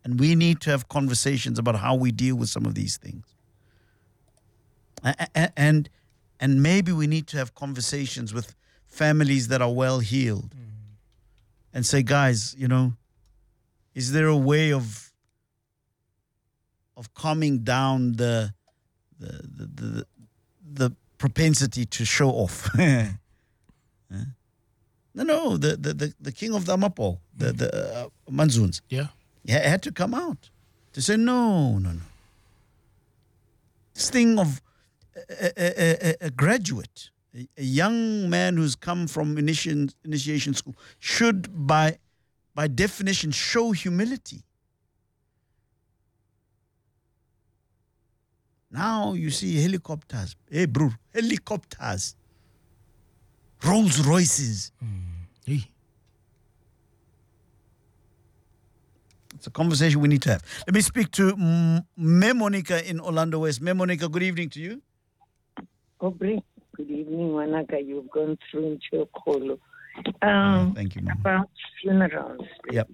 And we need to have conversations about how we deal with some of these things. And maybe we need to have conversations with families that are well healed and say, guys, is there a way of calming down the propensity to show off? No, the king of the Amapo, the Manzuns, he had to come out to say, no. This thing of a graduate, a young man who's come from initiation school should, by definition, show humility. Now you see helicopters. Hey, bro, helicopters. Rolls Royces. It's a conversation we need to have. Let me speak to Me Monica in Orlando West. Me Monica, good evening to you. Aubrey, good evening, Wanaka. You've gone through into a call. Thank you, Mama. About funerals. Yep.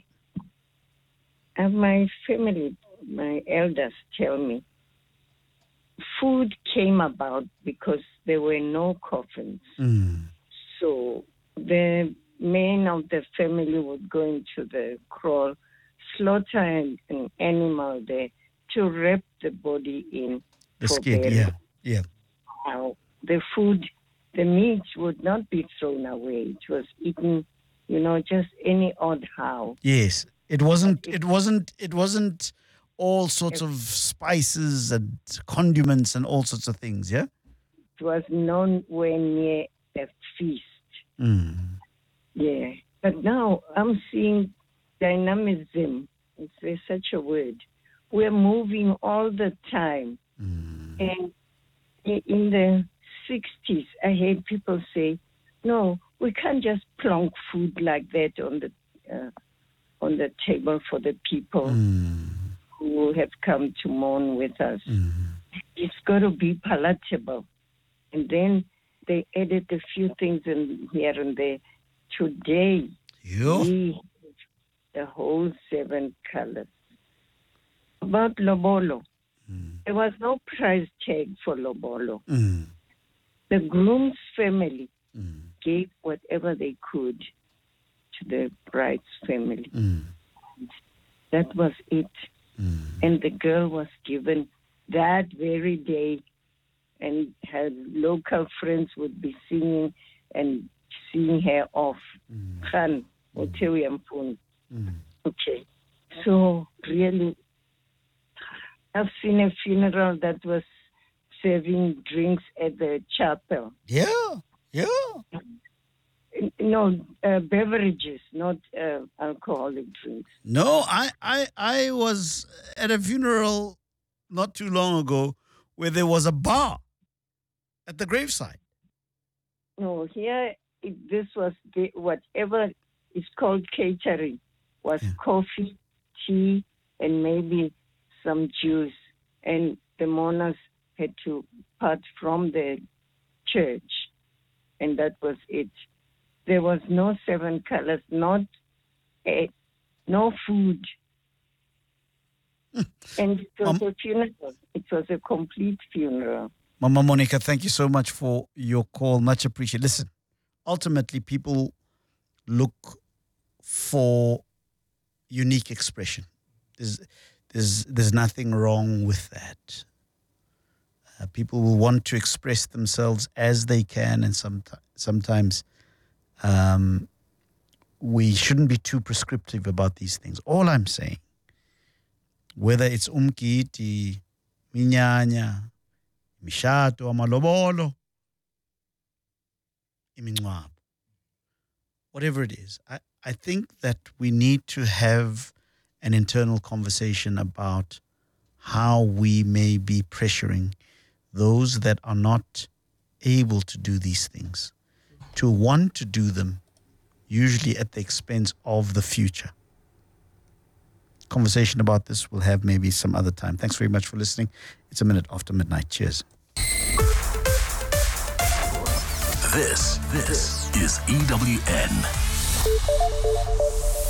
My family, my elders tell me, food came about because there were no coffins. So the men of the family would go into the kraal, slaughter an animal there to wrap the body in the for skin. burial. Yeah. Now, the food, the meat would not be thrown away. It was eaten, just any odd how. Yes. It wasn't all sorts of spices and condiments and all sorts of things, yeah? It was nowhere near a feast. Yeah. But now I'm seeing dynamism. Is there such a word? We're moving all the time. And in the 60s, I heard people say, no, we can't just plonk food like that on the table for the people who have come to mourn with us. It's got to be palatable. And then they added a few things in here and there. Today, we have the whole 7 colors. About Lobolo, there was no price tag for Lobolo. The groom's family gave whatever they could to the bride's family. That was it. And the girl was given that very day, and her local friends would be singing and seeing her off. Khan, okay. So really, I've seen a funeral that was serving drinks at the chapel. Yeah. No, beverages, not alcoholic drinks. No, I was at a funeral not too long ago where there was a bar at the graveside. No, here this was whatever is called catering was coffee, tea, and maybe some juice. And the mourners had to part from the church, and that was it. There was no 7 colors, no food. And it was a funeral. It was a complete funeral. Mama Monica, thank you so much for your call. Much appreciated. Listen, ultimately, people look for unique expression. There's nothing wrong with that. People will want to express themselves as they can, and sometimes we shouldn't be too prescriptive about these things. All I'm saying, whether it's umkiti, minyanya, mishato, amalobolo, imincwabo, whatever it is, I think that we need to have an internal conversation about how we may be pressuring those that are not able to do these things to want to do them, usually at the expense of the future. Conversation about this we'll have maybe some other time. Thanks very much for listening. It's a minute after midnight. Cheers. This is EWN.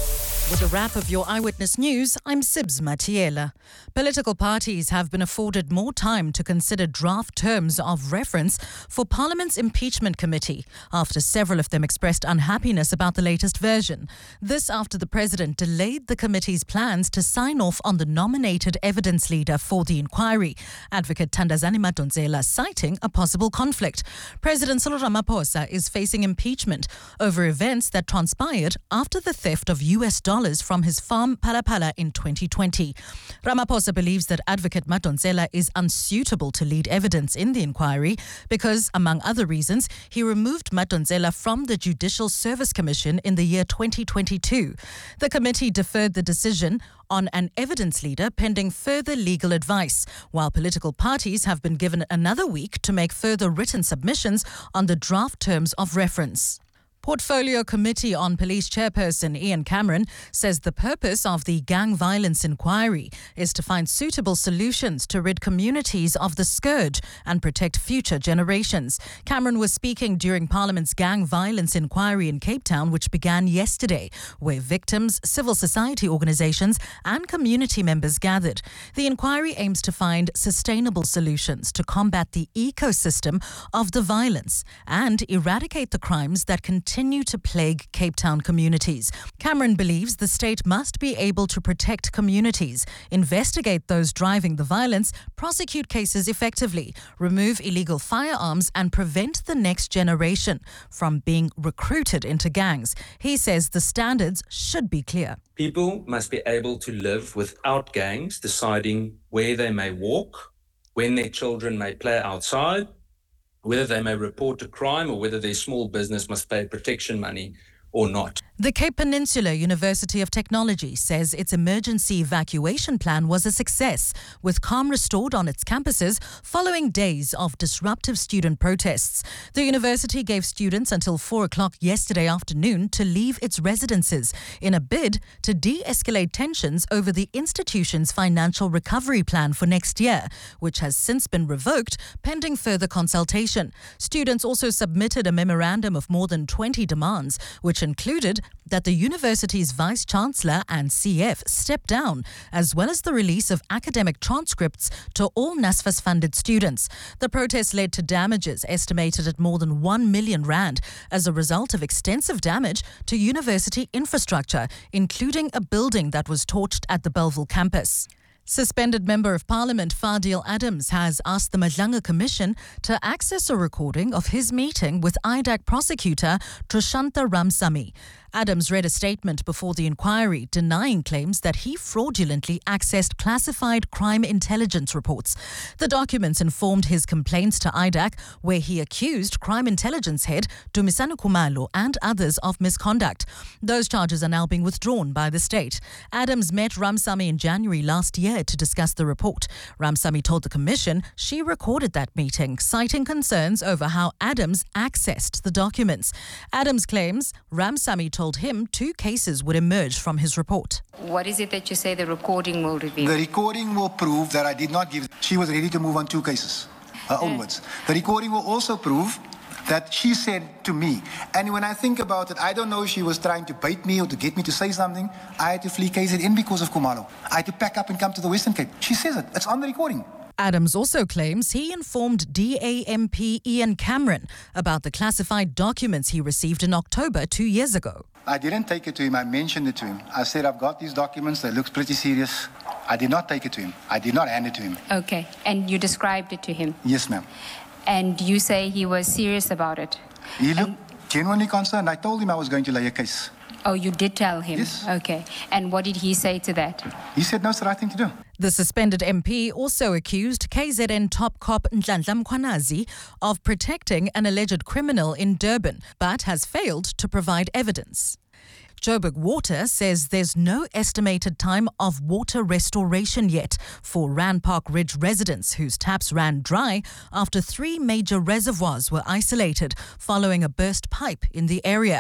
With a wrap of your Eyewitness News, I'm Sibs Matiela. Political parties have been afforded more time to consider draft terms of reference for Parliament's impeachment committee after several of them expressed unhappiness about the latest version. This after the President delayed the committee's plans to sign off on the nominated evidence leader for the inquiry, Advocate Thandazani Madonsela citing a possible conflict. President Cyril Ramaphosa is facing impeachment over events that transpired after the theft of US dollars from his farm Phala in 2020. Ramaphosa believes that Advocate Madonsela is unsuitable to lead evidence in the inquiry because, among other reasons, he removed Madonsela from the Judicial Service Commission in the year 2022. The committee deferred the decision on an evidence leader pending further legal advice, while political parties have been given another week to make further written submissions on the draft terms of reference. Portfolio Committee on Police Chairperson Ian Cameron says the purpose of the gang violence inquiry is to find suitable solutions to rid communities of the scourge and protect future generations. Cameron was speaking during Parliament's gang violence inquiry in Cape Town, which began yesterday, where victims, civil society organisations and community members gathered. The inquiry aims to find sustainable solutions to combat the ecosystem of the violence and eradicate the crimes that continue to plague Cape Town communities. Cameron believes the state must be able to protect communities, investigate those driving the violence, prosecute cases effectively, remove illegal firearms and prevent the next generation from being recruited into gangs. He says the standards should be clear. People must be able to live without gangs deciding where they may walk, when their children may play outside, whether they may report a crime or whether their small business must pay protection money or not. The Cape Peninsula University of Technology says its emergency evacuation plan was a success, with calm restored on its campuses following days of disruptive student protests. The university gave students until 4 o'clock yesterday afternoon to leave its residences in a bid to de-escalate tensions over the institution's financial recovery plan for next year, which has since been revoked pending further consultation. Students also submitted a memorandum of more than 20 demands, which included that the university's vice-chancellor and CF step down, as well as the release of academic transcripts to all NSFAS-funded students. The protest led to damages estimated at more than 1 million rand as a result of extensive damage to university infrastructure, including a building that was torched at the Bellville campus. Suspended Member of Parliament Fadil Adams has asked the Madlanga Commission to access a recording of his meeting with IDAC prosecutor Trishanta Ramsamy. Adams read a statement before the inquiry denying claims that he fraudulently accessed classified crime intelligence reports. The documents informed his complaints to IDAC, where he accused crime intelligence head Dumisani Khumalo and others of misconduct. Those charges are now being withdrawn by the state. Adams met Ramsamy in January last year to discuss the report. Ramsamy told the commission she recorded that meeting, citing concerns over how Adams accessed the documents. Adams claims Ramsamy told him 2 cases would emerge from his report. What is it that you say the recording will reveal? The recording will prove that I did not give. She was ready to move on 2 cases, her own words. The recording will also prove that she said to me, and when I think about it, I don't know if she was trying to bait me or to get me to say something. I had to flee KZN because of Khumalo. I had to pack up and come to the Western Cape. She says it. It's on the recording. Adams also claims he informed DAMP Ian Cameron about the classified documents he received in October 2 years ago. I didn't take it to him. I mentioned it to him. I said, I've got these documents. They look pretty serious. I did not take it to him. I did not hand it to him. Okay. And you described it to him? Yes, ma'am. And you say he was serious about it? He looked genuinely concerned. I told him I was going to lay a case. Oh, you did tell him? Yes. Okay. And what did he say to that? He said, no, it's the right thing to do. The suspended MP also accused KZN top cop Nhlanhla Mkhwanazi of protecting an alleged criminal in Durban, but has failed to provide evidence. Joburg Water says there's no estimated time of water restoration yet for Rand Park Ridge residents whose taps ran dry after 3 major reservoirs were isolated following a burst pipe in the area.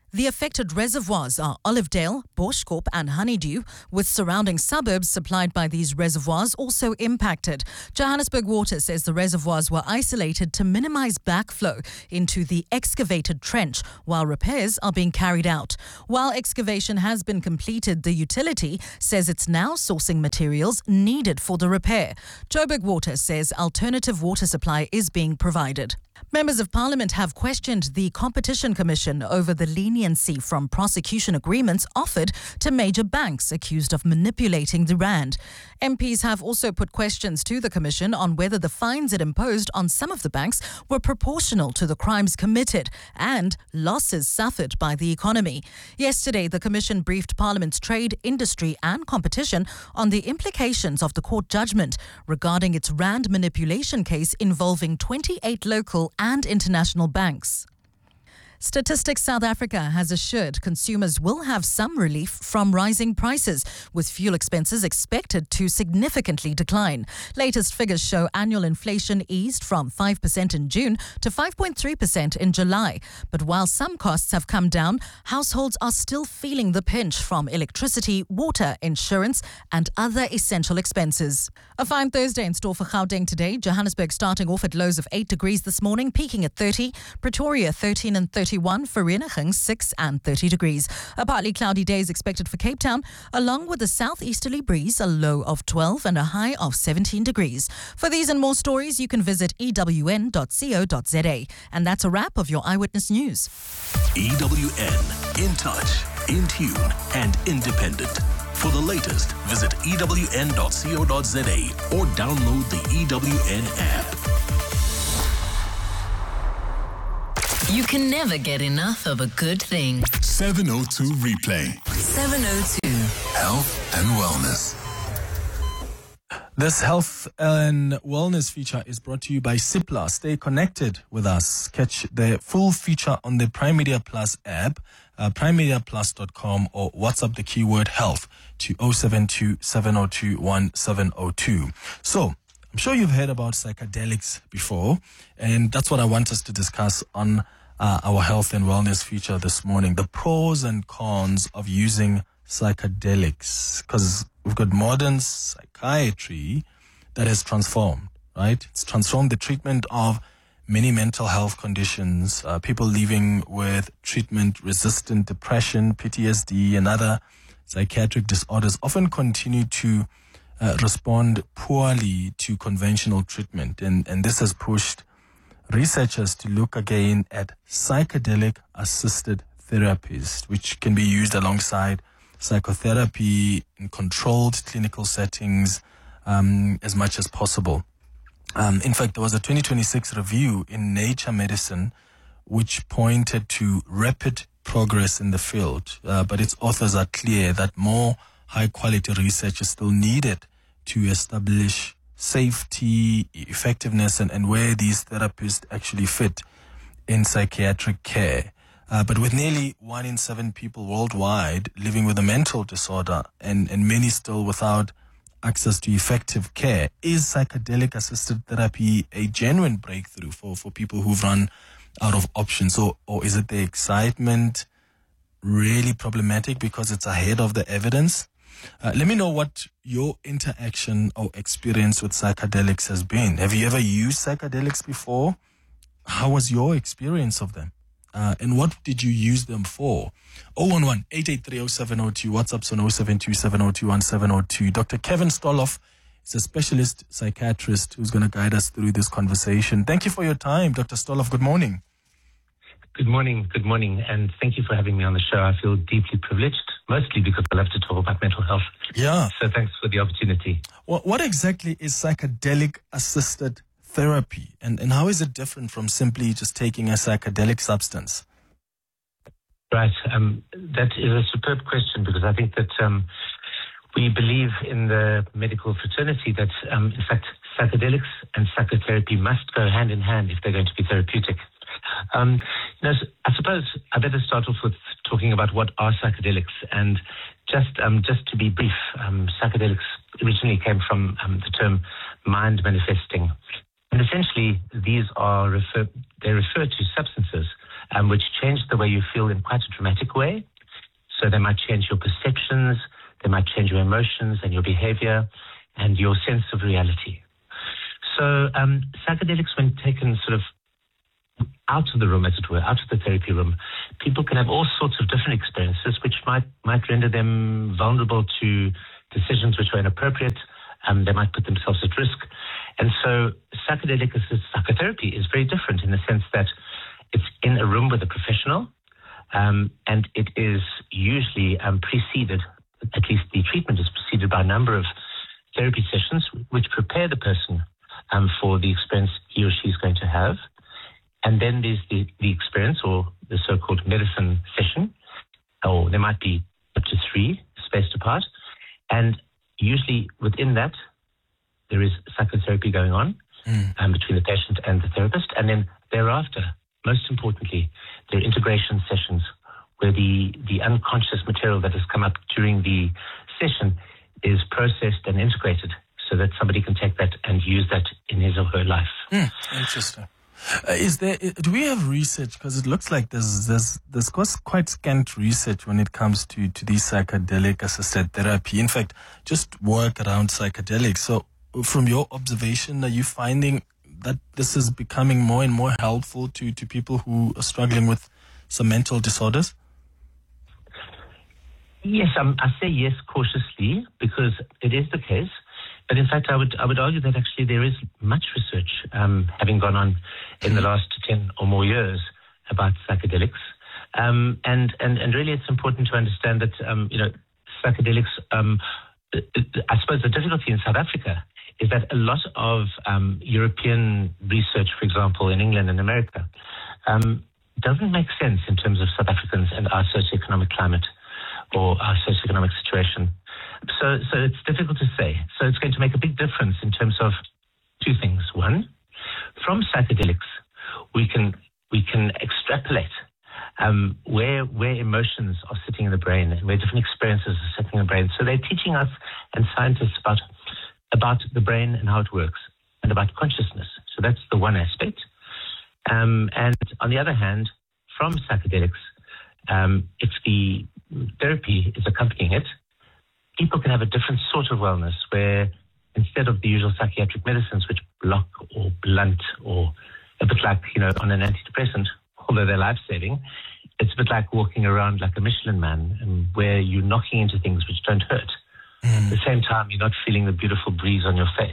The affected reservoirs are Olivedale, Boschkop and Honeydew, with surrounding suburbs supplied by these reservoirs also impacted. Johannesburg Water says the reservoirs were isolated to minimize backflow into the excavated trench while repairs are being carried out. While excavation has been completed, the utility says it's now sourcing materials needed for the repair. Joburg Water says alternative water supply is being provided. Members of Parliament have questioned the Competition Commission over the leniency from prosecution agreements offered to major banks accused of manipulating the rand. MPs have also put questions to the Commission on whether the fines it imposed on some of the banks were proportional to the crimes committed and losses suffered by the economy. Yesterday, the Commission briefed Parliament's Trade, Industry and Competition on the implications of the court judgment regarding its rand manipulation case involving 28 local and international banks. Statistics South Africa has assured consumers will have some relief from rising prices, with fuel expenses expected to significantly decline. Latest figures show annual inflation eased from 5% in June to 5.3% in July. But while some costs have come down, households are still feeling the pinch from electricity, water, insurance and other essential expenses. A fine Thursday in store for Gauteng today. Johannesburg starting off at lows of 8 degrees this morning, peaking at 30. Pretoria 13 and 31. Vereeniging 6 and 30 degrees. A partly cloudy day is expected for Cape Town, along with a southeasterly breeze, a low of 12 and a high of 17 degrees. For these and more stories, you can visit ewn.co.za. And that's a wrap of your Eyewitness News. EWN, in touch, in tune and independent. For the latest, visit ewn.co.za or download the EWN app. You can never get enough of a good thing. 702 Replay. 702. Health and Wellness. This health and wellness feature is brought to you by Cipla. Stay connected with us. Catch the full feature on the Prime Media Plus app, primemediaplus.com, or WhatsApp the keyword health to 072 702 1702. So, I'm sure you've heard about psychedelics before, and that's what I want us to discuss on our health and wellness feature this morning. The pros and cons of using psychedelics, because we've got modern psychiatry that has transformed, right? It's transformed the treatment of many mental health conditions. People living with treatment-resistant depression, PTSD, and other psychiatric disorders often continue to respond poorly to conventional treatment. And this has pushed researchers to look again at psychedelic-assisted therapies, which can be used alongside psychotherapy in controlled clinical settings as much as possible. In fact, there was a 2026 review in Nature Medicine which pointed to rapid progress in the field, but its authors are clear that more high-quality research is still needed to establish safety, effectiveness, and where these therapies actually fit in psychiatric care. But with nearly 1 in 7 people worldwide living with a mental disorder and many still without access to effective care, is psychedelic-assisted therapy a genuine breakthrough for people who've run out of options? Or is it the excitement really problematic because it's ahead of the evidence? Let me know what your interaction or experience with psychedelics has been. Have you ever used psychedelics before? How was your experience of them? And what did you use them for? 011-883-0702, WhatsApp's on 072-702-1702. Dr. Kevin Stoloff is a specialist psychiatrist who's going to guide us through this conversation. Thank you for your time, Dr. Stoloff. Good morning. Good morning, and thank you for having me on the show. I feel deeply privileged, mostly because I love to talk about mental health. Yeah. So thanks for the opportunity. What exactly is psychedelic-assisted therapy, and how is it different from simply just taking a psychedelic substance? Right. That is a superb question, because I think that we believe in the medical fraternity that, in fact, psychedelics and psychotherapy must go hand in hand if they're going to be therapeutic. I suppose I better start off with talking about what are psychedelics. And just to be brief, psychedelics originally came from the term mind manifesting. And essentially, these are refer to substances which change the way you feel in quite a dramatic way. So they might change your perceptions, they might change your emotions and your behavior and your sense of reality. So psychedelics, when taken sort of out of the room, as it were, out of the therapy room, people can have all sorts of different experiences which might render them vulnerable to decisions which are inappropriate. They might put themselves at risk. And so psychedelic-assisted psychotherapy is very different in the sense that it's in a room with a professional, and it is usually preceded, at least the treatment is preceded by a number of therapy sessions which prepare the person for the experience he or she is going to have. And then there's the experience, or the so-called medicine session, or there might be up to 3 spaced apart. And usually within that, there is psychotherapy going on between the patient and the therapist. And then thereafter, most importantly, there are integration sessions where the unconscious material that has come up during the session is processed and integrated so that somebody can take that and use that in his or her life. Interesting. Do we have research? Because it looks like there's quite scant research when it comes to these psychedelic assisted therapy. In fact, just work around psychedelics. So from your observation, are you finding that this is becoming more and more helpful to people who are struggling with some mental disorders? Yes, I say yes cautiously because it is the case. But in fact, I would argue that actually there is much research having gone on in the last 10 or more years about psychedelics. And really it's important to understand that, psychedelics, I suppose the difficulty in South Africa is that a lot of European research, for example, in England and America, doesn't make sense in terms of South Africans and our socioeconomic climate or our socioeconomic situation. So it's difficult to say. So it's going to make a big difference in terms of 2 things. One, from psychedelics, we can extrapolate where emotions are sitting in the brain and where different experiences are sitting in the brain. So they're teaching us and scientists about the brain and how it works and about consciousness. So that's the one aspect. And on the other hand, from psychedelics, if the therapy is accompanying it, people can have a different sort of wellness where instead of the usual psychiatric medicines which block or blunt or a bit like, on an antidepressant, although they're life-saving, it's a bit like walking around like a Michelin man and where you're knocking into things which don't hurt. At the same time, you're not feeling the beautiful breeze on your face.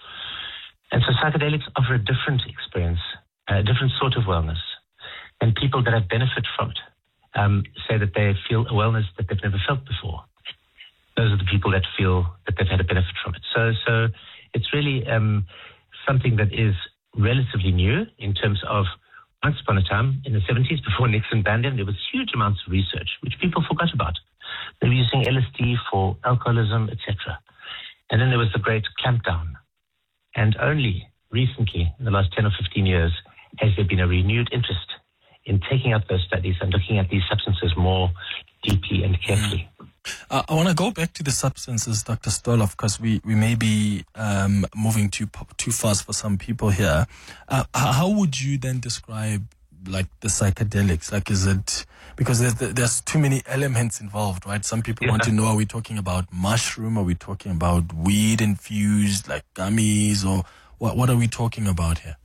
And so psychedelics offer a different experience, a different sort of wellness. And people that have benefit from it say that they feel a wellness that they've never felt before. Those are the people that feel that they've had a benefit from it. So it's really something that is relatively new in terms of once upon a time in the 70s before Nixon banned it, there was huge amounts of research which people forgot about. They were using LSD for alcoholism, etc. And then there was the great clampdown. And only recently, in the last 10 or 15 years, has there been a renewed interest in taking up those studies and looking at these substances more deeply and carefully. I want to go back to the substances, Dr. Stoloff, because we may be moving too fast for some people here. How would you then describe like the psychedelics? Like, is it because there's too many elements involved, right? Some people want to know: are we talking about mushroom? Are we talking about weed infused, like gummies, or what are we talking about here?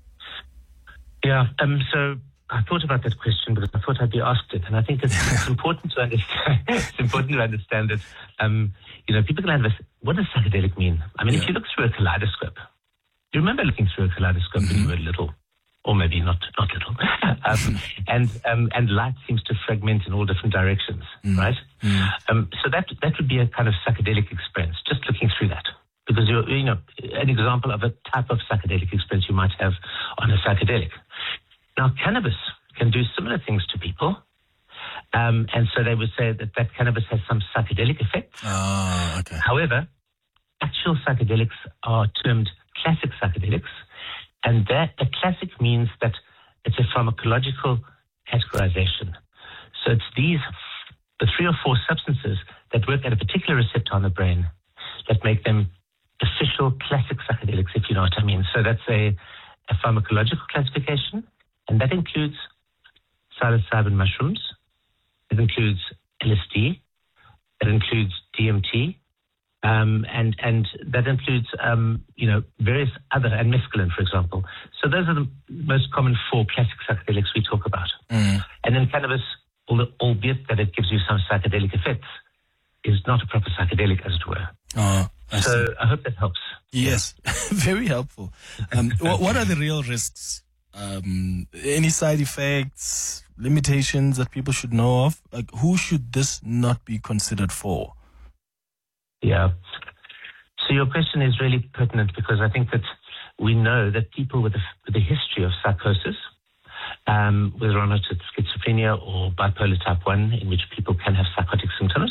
Yeah. So I thought about that question because I thought I'd be asked it, and I think it's important to understand. It's important to understand that people can have what does psychedelic mean? I mean, if you look through a kaleidoscope, do you remember looking through a kaleidoscope when you were little, or maybe not little? And light seems to fragment in all different directions, right? So that would be a kind of psychedelic experience. Just looking through that, because an example of a type of psychedelic experience you might have on a psychedelic. Now, cannabis can do similar things to people. And so they would say that cannabis has some psychedelic effects. Okay. However, actual psychedelics are termed classic psychedelics. And that a classic means that it's a pharmacological categorization. So it's the 3 or 4 substances that work at a particular receptor on the brain that make them official classic psychedelics, if you know what I mean. So that's a pharmacological classification. And that includes psilocybin mushrooms. It includes LSD. It includes DMT. And that includes, various other, and mescaline, for example. So those are the most common 4 classic psychedelics we talk about. And then cannabis, albeit that it gives you some psychedelic effects, is not a proper psychedelic, as it were. I hope that helps. Yes, very helpful. What are the real risks? Any side effects, limitations that people should know of? Like, who should this not be considered for? Yeah. So your question is really pertinent because I think that we know that people with a history of psychosis, whether or not it's schizophrenia or bipolar type 1, in which people can have psychotic symptoms,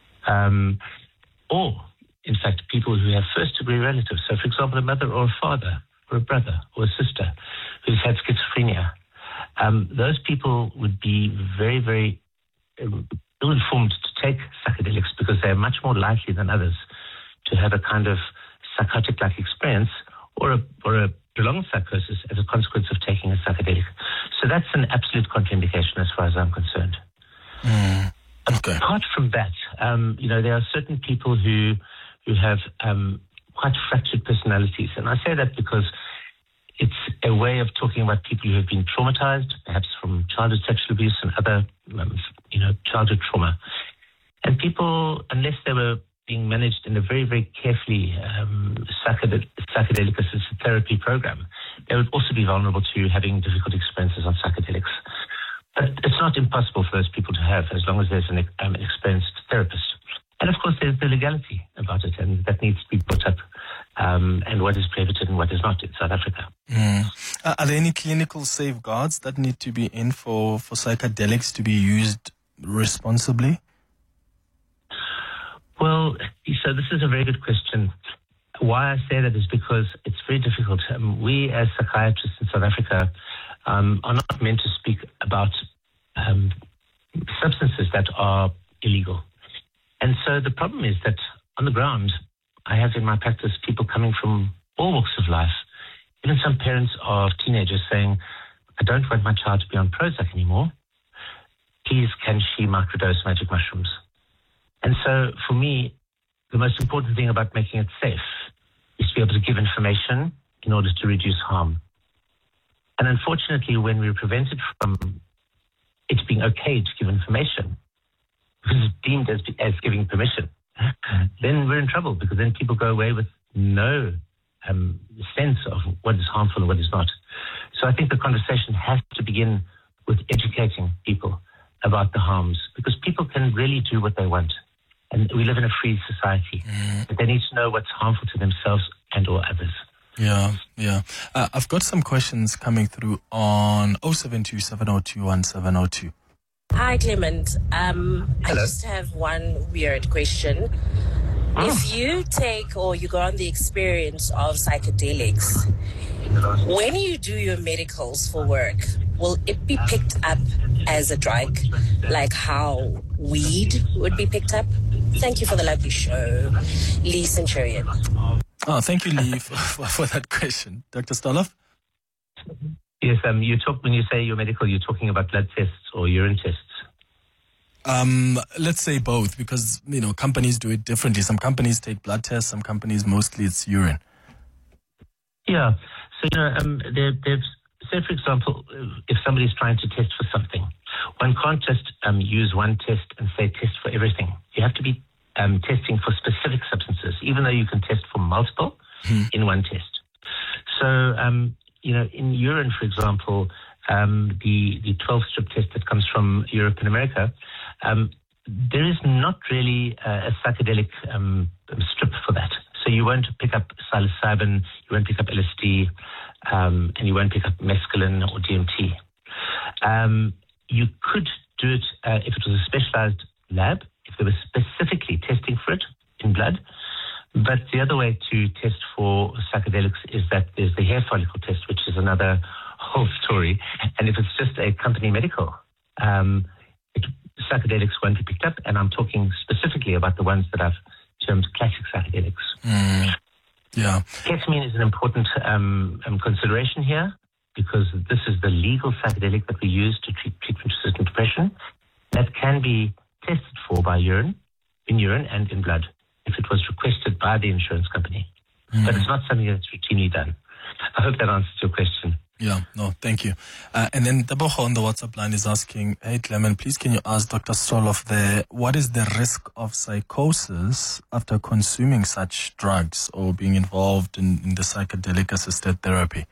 or, in fact, people who have first-degree relatives. So, for example, a mother or a father or a brother or a sister who's had schizophrenia. Those people would be very, very ill-informed to take psychedelics because they're much more likely than others to have a kind of psychotic-like experience or a prolonged psychosis as a consequence of taking a psychedelic. So that's an absolute contraindication as far as I'm concerned. Okay. Apart from that, there are certain people who have quite fractured personalities. And I say that because it's a way of talking about people who have been traumatized, perhaps from childhood sexual abuse and other, childhood trauma. And people, unless they were being managed in a very, very carefully psychedelic-assisted therapy program, they would also be vulnerable to having difficult experiences on psychedelics. But it's not impossible for those people to have as long as there's an experienced therapist. And of course, there's the legality about it, and that needs to be brought up, and what is prohibited and what is not in South Africa. Are there any clinical safeguards that need to be in for psychedelics to be used responsibly? Well, so this is a very good question. Why I say that is because it's very difficult. We as psychiatrists in South Africa are not meant to speak about substances that are illegal. And so the problem is that on the ground, I have in my practice people coming from all walks of life, even some parents of teenagers saying, I don't want my child to be on Prozac anymore. Please, can she microdose magic mushrooms? And so for me, the most important thing about making it safe is to be able to give information in order to reduce harm. And unfortunately, when we're prevented from it being okay to give information, because it's deemed as giving permission, then we're in trouble because then people go away with no sense of what is harmful and what is not. So I think the conversation has to begin with educating people about the harms because people can really do what they want. And we live in a free society. But they need to know what's harmful to themselves and or others. Yeah. I've got some questions coming through on 072-702-1702. Hi, Clement. I Hello. just have one weird question. If you take or you go on the experience of psychedelics, when you do your medicals for work, will it be picked up as a drug, like how weed would be picked up? Thank you for the lovely show. Lee Centurion. Oh, thank you, Lee, for that question. Dr. Stoloff? Yes, when you say your medical, you're talking about blood tests or urine tests? Let's say both, because, companies do it differently. Some companies take blood tests, some companies, mostly it's urine. Yeah. So, say, for example, if somebody's trying to test for something, one can't just use one test and say test for everything. You have to be testing for specific substances, even though you can test for multiple in one test. So, in urine, for example, the 12-strip test that comes from Europe and America, there is not really a psychedelic strip for that. So you won't pick up psilocybin, you won't pick up LSD, and you won't pick up mescaline or DMT. You could do it if it was a specialized lab, if they were specifically testing for it in blood. But the other way to test for psychedelics is that there's the hair follicle test, which is another whole story. And if it's just a company medical, psychedelics won't be picked up. And I'm talking specifically about the ones that I've termed classic psychedelics. Yeah. Ketamine is an important consideration here. because this is the legal psychedelic that we use to treat treatment-resistant depression, that can be tested for by urine and in blood, if it was requested by the insurance company. But it's not something that's routinely done. I hope that answers your question. Yeah, no, thank you. And then Tebogo on the WhatsApp line is asking, hey Clement, please can you ask Dr. Soloff there, what is the risk of psychosis after consuming such drugs or being involved in the psychedelic-assisted therapy?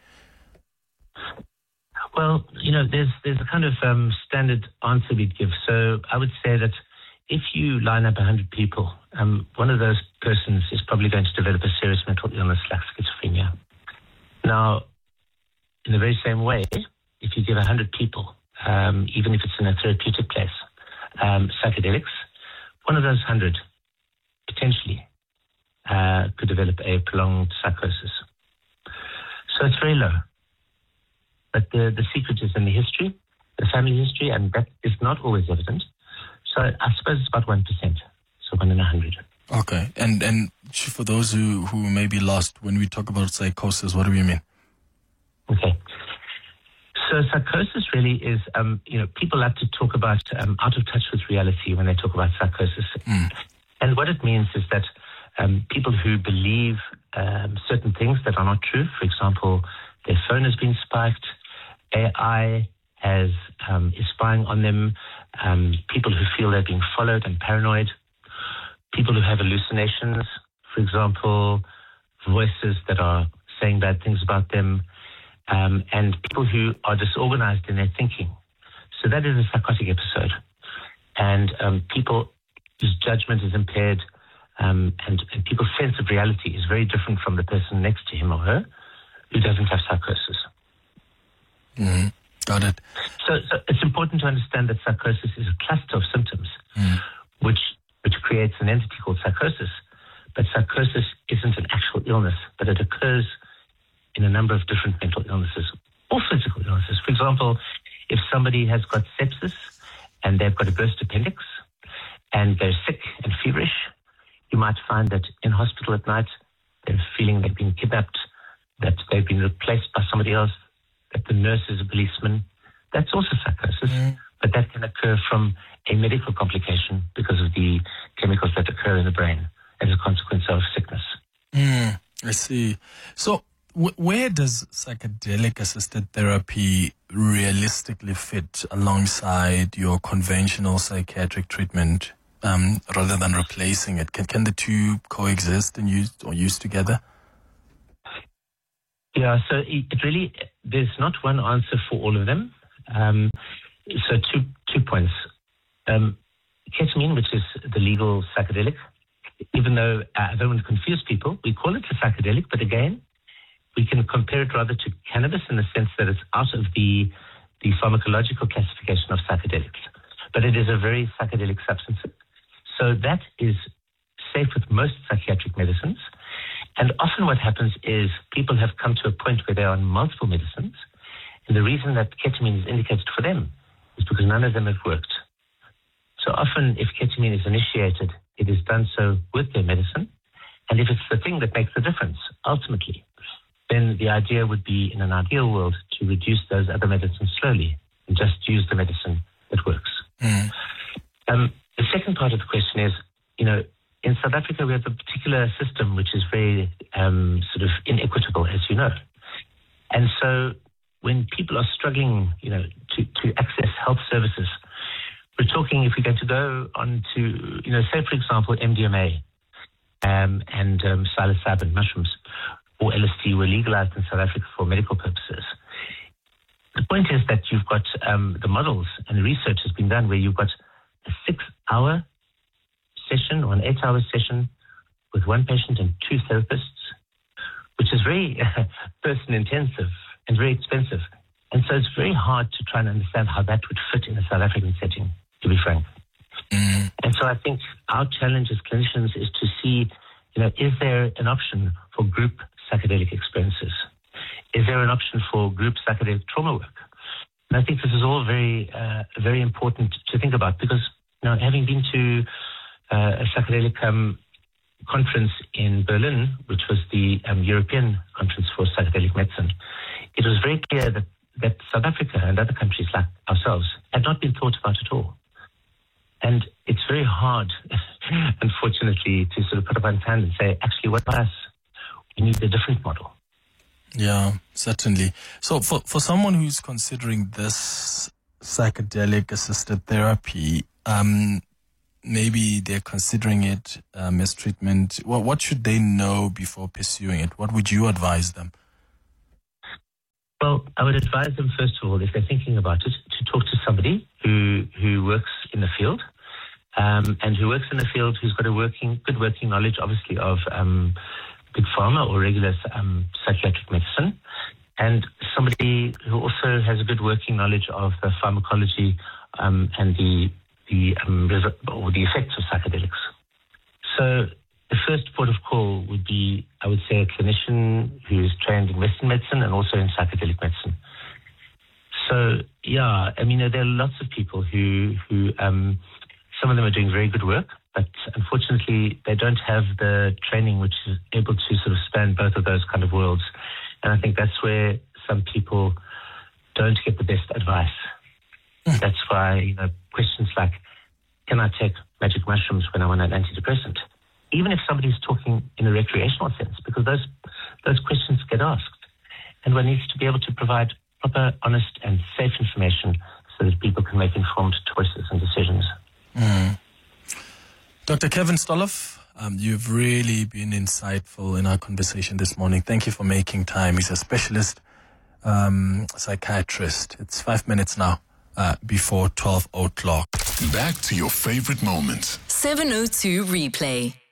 Well, there's a kind of standard answer we'd give. So I would say that if you line up 100 people, one of those persons is probably going to develop a serious mental illness like schizophrenia. Now, in the very same way, if you give 100 people, even if it's in a therapeutic place, psychedelics, one of those 100 potentially could develop a prolonged psychosis. So it's very low. But the secret is in the history, the family history, and that is not always evident. So I suppose it's about 1%, so 1 in 100. Okay, and for those who may be lost, when we talk about psychosis, what do we mean? Okay. So psychosis really is, people like to talk about out of touch with reality when they talk about psychosis. And what it means is that people who believe certain things that are not true, for example, their phone has been spiked, AI is spying on them, people who feel they're being followed and paranoid, people who have hallucinations, for example, voices that are saying bad things about them, and people who are disorganized in their thinking. So that is a psychotic episode. And people whose judgment is impaired, and people's sense of reality is very different from the person next to him or her who doesn't have psychosis. Got it. So it's important to understand that psychosis is a cluster of symptoms which creates an entity called psychosis. But psychosis isn't an actual illness, but it occurs in a number of different mental illnesses or physical illnesses. For example, if somebody has got sepsis and they've got a burst appendix and they're sick and feverish, you might find that in hospital at night they're feeling they've been kidnapped, that they've been replaced by somebody else, that the nurse is a policeman. That's also psychosis, but that can occur from a medical complication because of the chemicals that occur in the brain as a consequence of sickness. I see. So where does psychedelic-assisted therapy realistically fit alongside your conventional psychiatric treatment rather than replacing it? Can the two coexist and use together? Yeah, so it really, there's not one answer for all of them. So two points. Ketamine, which is the legal psychedelic, even though I don't want to confuse people, we call it a psychedelic, but again, we can compare it rather to cannabis in the sense that it's out of the pharmacological classification of psychedelics. But it is a very psychedelic substance. So that is safe with most psychiatric medicines. And often what happens is people have come to a point where they're on multiple medicines. And the reason that ketamine is indicated for them is because none of them have worked. So often if ketamine is initiated, it is done so with their medicine. And if it's the thing that makes the difference, ultimately, then the idea would be, in an ideal world, to reduce those other medicines slowly and just use the medicine that works. The second part of the question is, in South Africa, we have a particular system which is very sort of inequitable, as you know. And so when people are struggling, to access health services, we're talking, if we're going to go on to, say, for example, MDMA and psilocybin mushrooms or LSD were legalized in South Africa for medical purposes. The point is that you've got the models and the research has been done where you've got a 6-hour session or an 8-hour session with one patient and 2 therapists, which is very person-intensive and very expensive. And so it's very hard to try and understand how that would fit in a South African setting, to be frank. And so I think our challenge as clinicians is to see, is there an option for group psychedelic experiences? Is there an option for group psychedelic trauma work? And I think this is all very, very important to think about because, having been to a psychedelic conference in Berlin, which was the European Conference for Psychedelic Medicine, it was very clear that that South Africa and other countries like ourselves had not been thought about at all. And it's very hard, unfortunately, to sort of put up one's hand and say, actually, what about us? We need a different model. Yeah, certainly. So for someone who's considering this psychedelic-assisted therapy, maybe they're considering it as treatment. What should they know before pursuing it? What would you advise them? Well, I would advise them, first of all, if they're thinking about it, to talk to somebody who works in the field, and who works in the field who's got good working knowledge, obviously, of big pharma or regular psychiatric medicine, and somebody who also has a good working knowledge of the pharmacology and the effects of psychedelics. So the first port of call would be, I would say, a clinician who's trained in Western medicine and also in psychedelic medicine. So, yeah, I mean, there are lots of people who some of them are doing very good work, but unfortunately they don't have the training which is able to sort of span both of those kind of worlds. And I think that's where some people don't get the best advice. That's why, questions like, can I take magic mushrooms when I'm on an antidepressant? Even if somebody's talking in a recreational sense, because those questions get asked. And one needs to be able to provide proper, honest and safe information so that people can make informed choices and decisions. Dr. Kevin Stoloff, you've really been insightful in our conversation this morning. Thank you for making time. He's a specialist psychiatrist. It's 5 minutes now before 12 o'clock. Back to your favorite moments. 702 Replay.